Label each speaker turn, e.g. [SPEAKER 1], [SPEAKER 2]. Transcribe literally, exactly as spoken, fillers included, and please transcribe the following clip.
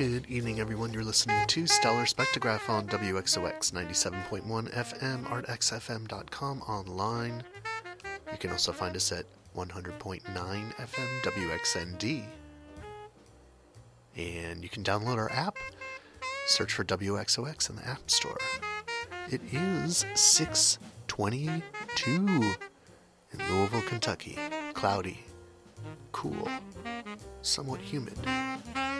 [SPEAKER 1] Good evening, everyone. You're listening to Stellar Spectrograph on W X O X ninety-seven point one F M, art x f m dot com online. You can also find us at one hundred point nine F M W X N D. And you can download our app. Search for W X O X in the App Store. It is six twenty-two in Louisville, Kentucky. Cloudy, cool, somewhat humid.